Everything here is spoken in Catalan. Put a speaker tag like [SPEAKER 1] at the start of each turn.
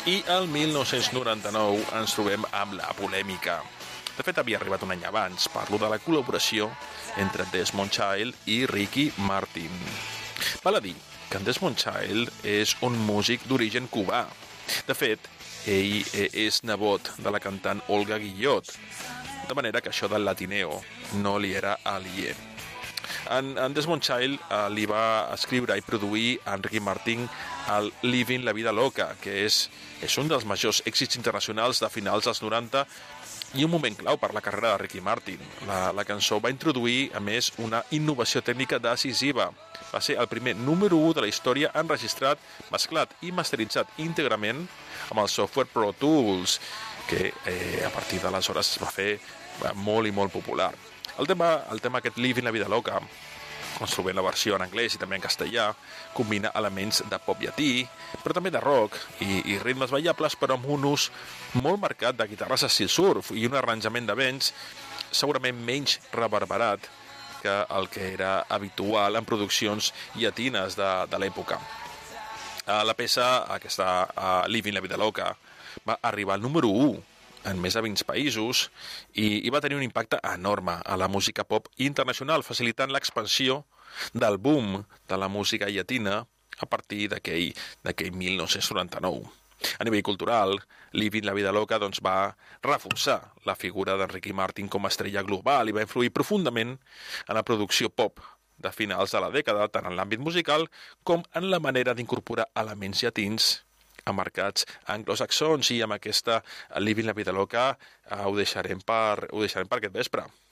[SPEAKER 1] I el 1999 ens trobem amb la polèmica. De fet, havia arribat un any abans. Parlo de la col·laboració entre Desmond Child i Ricky Martin. Val a dir que en Desmond Child és un músic d'origen cubà. De fet, ell és nebot de la cantant Olga Guillot, de manera que això del latineo no li era aliè. En Desmond Child li va escriure i produir a Ricky Martin el Living la Vida Loca, que és un dels majors èxits internacionals de finals dels 90 i un moment clau per la carrera de Ricky Martin. La cançó va introduir, a més, una innovació tècnica decisiva. Va ser el primer número 1 de la història enregistrat, mesclat i masteritzat íntegrament amb el software Pro Tools, que a partir d'aleshores es va fer molt i molt popular. El tema aquest Living la Vida Loca, ens trobem la versió en anglès i també en castellà, combina elements de pop llatí, però també de rock i ritmes ballables, però amb un ús molt marcat de guitarres estil surf i un arranjament de vents segurament menys reverberat que el que era habitual en produccions llatines de l'època. La peça, aquesta Living la Vida Loca, va arribar al número 1 en més de 20 països i va tenir un impacte enorme a la música pop internacional, facilitant l'expansió del boom de la música llatina a partir d'aquell 1999. A nivell cultural, Living la Vida Loca va reforçar la figura de Ricky Martin com a estrella global i va influir profundament en la producció pop de finals de la dècada, tant en l'àmbit musical com en la manera d'incorporar elements llatins a mercats anglosaxons, i amb aquesta Living la Vida Loca ho deixarem per aquest vespre.